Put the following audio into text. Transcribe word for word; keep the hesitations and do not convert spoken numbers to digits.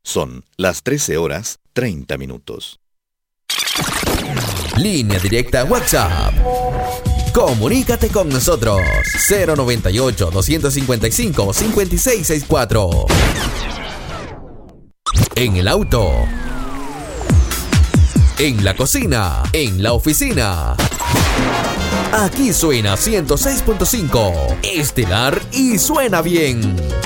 Son las trece horas treinta minutos. Línea directa WhatsApp. Comunícate con nosotros. cero noventa y ocho, doscientos cincuenta y cinco, cincuenta y seis sesenta y cuatro. En el auto. En la cocina. En la oficina. Aquí suena ciento seis punto cinco. Estelar y suena bien.